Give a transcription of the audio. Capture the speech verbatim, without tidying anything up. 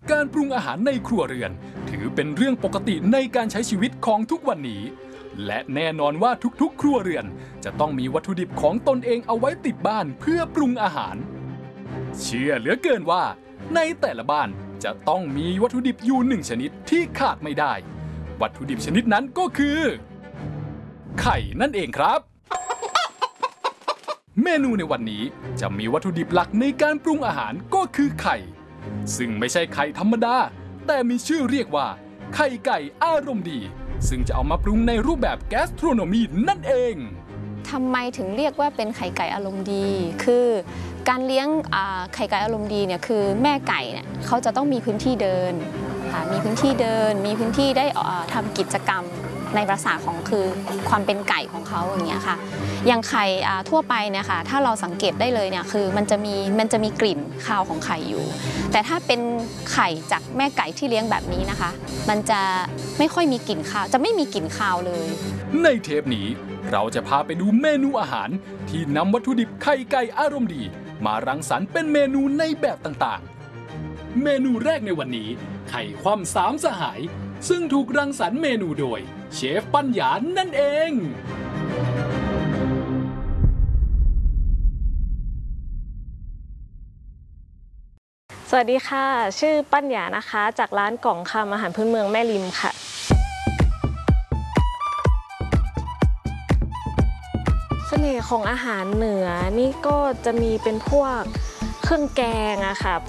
การปรุงอาหารในครัวเรือนถือเป็นเรื่องปกติในการใช้ชีวิตของทุกวันนี้และแน่นอนว่าทุกๆครัวเรือนจะต้องมีวัตถุดิบของตนเองเอาไว้ติดบ้านเพื่อปรุงอาหารเชื่อเหลือเกินว่าในแต่ละบ้านจะต้องมีวัตถุดิบอยู่หนึ่งชนิดที่ขาดไม่ได้วัตถุดิบชนิดนั้นก็คือไข่นั่นเองครับเมนูในวันนี้จะมีวัตถุดิบหลักในการปรุงอาหารก็คือไข่ซึ่งไม่ใช่ไข่ธรรมดาแต่มีชื่อเรียกว่าไข่ไก่อารมณ์ดีซึ่งจะเอามาปรุงในรูปแบบแกสโทรโนมีนั่นเองทำไมถึงเรียกว่าเป็นไข่ไก่อารมณ์ดีคือการเลี้ยงไข่ไก่อารมณ์ดีเนี่ยคือแม่ไก่เนี่ยเขาจะต้องมีพื้นที่เดินมีพื้นที่เดินมีพื้นที่ได้ทำกิจกรรมในภาษาของคือความเป็นไก่ของเขาอย่างเงี้ยค่ะอย่างไข่ทั่วไปเนี่ยค่ะถ้าเราสังเกตได้เลยเนี่ยคือมันจะมีมันจะมีกลิ่นคาวของไข่อยู่แต่ถ้าเป็นไข่จากแม่ไก่ที่เลี้ยงแบบนี้นะคะมันจะไม่ค่อยมีกลิ่นคาวจะไม่มีกลิ่นคาวเลยในเทปนี้เราจะพาไปดูเมนูอาหารที่นำวัตถุดิบไข่ไก่อารมณ์ดีมารังสรรค์เป็นเมนูในแบบต่างๆเมนูแรกในวันนี้ไข่คว่ำสามสหายซึ่งถูกรังสรรค์เมนูโดยเชฟปัญญานั่นเองสวัสดีค่ะชื่อปัญญานะคะจากร้านกล่องคำอาหารพื้นเมืองแม่ริมค่ะเสน่ห์ของอาหารเหนือนี่ก็จะมีเป็นพวกเครื่องแกงอะค่ะ